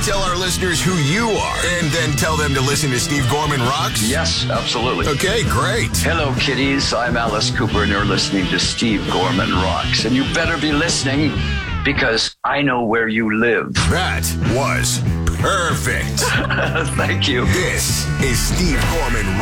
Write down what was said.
tell our listeners who you are and then tell them to listen to Steve Gorman Rocks? Yes, absolutely. Okay, great. Hello, kiddies. I'm Alice Cooper, and you're listening to Steve Gorman Rocks. And you better be listening because I know where you live. That was perfect. Thank you. This is Steve Gorman